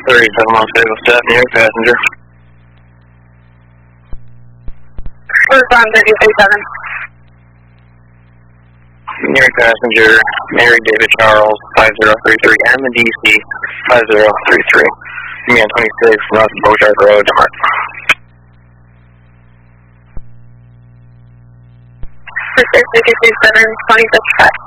3715 step, New York passenger. Respond 3037. New York passenger, Mary David Charles, 5033, and the DC, 5033. Command 26, North Beauchard Road, Denmark. First 3037, 25.